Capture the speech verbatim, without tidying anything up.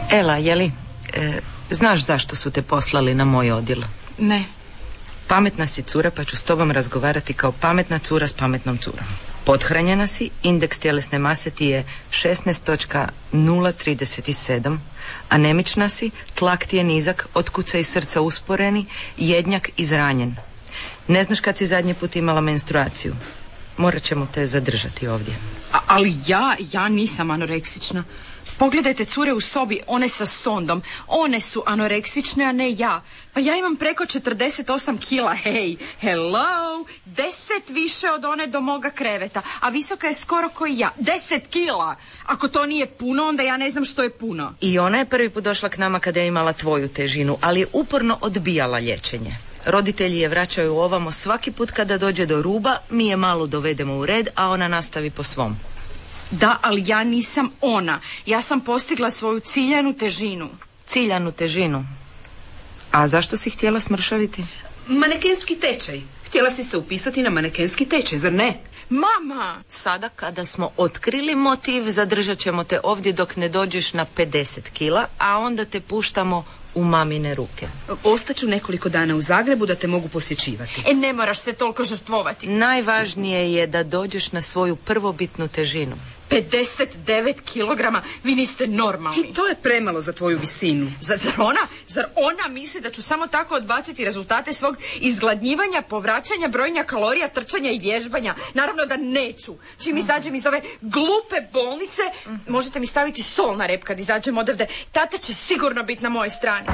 Ela, jeli, e, znaš zašto su te poslali na moj odjel? Ne. Pametna si cura, pa ću s tobom razgovarati kao pametna cura s pametnom curom. Pothranjena si, indeks tjelesne mase ti je šesnaest zarez nula trideset sedam, anemična si, tlak ti je nizak, otkucaj srca usporeni, jednjak izranjen. Ne znaš kad si zadnji put imala menstruaciju. Morat ćemo te zadržati ovdje. A, ali ja, ja nisam anoreksična. Pogledajte cure u sobi, one sa sondom. One su anoreksične, a ne ja. Pa ja imam preko četrdeset osam kila, hej, hello, deset više od one do moga kreveta, a visoka je skoro koji ja, deset kila. Ako to nije puno, onda ja ne znam što je puno. I ona je prvi put došla k nama kada je imala tvoju težinu, ali je uporno odbijala liječenje. Roditelji je vraćaju ovamo svaki put kada dođe do ruba, mi je malo dovedemo u red, a ona nastavi po svom. Da, ali ja nisam ona. Ja sam postigla svoju ciljanu težinu. Ciljanu težinu? A zašto si htjela smršaviti? Manekenski tečaj. Htjela si se upisati na manekenski tečaj, zar ne? Mama! Sada kada smo otkrili motiv, zadržat ćemo te ovdje dok ne dođeš na pedeset kila, a onda te puštamo u mamine ruke. Ostaću nekoliko dana u Zagrebu da te mogu posjećivati. E, ne moraš se toliko žrtvovati. Najvažnije je da dođeš na svoju prvobitnu težinu. pedeset devet kilograma, vi niste normalni. I to je premalo za tvoju visinu. Zar, zar ona, zar ona misli da ću samo tako odbaciti rezultate svog izgladnjivanja, povraćanja, brojenja kalorija, trčanja i vježbanja? Naravno da neću. Čim izađem iz ove glupe bolnice, možete mi staviti sol na rep kad izađem odavde. Tata će sigurno biti na mojoj strani.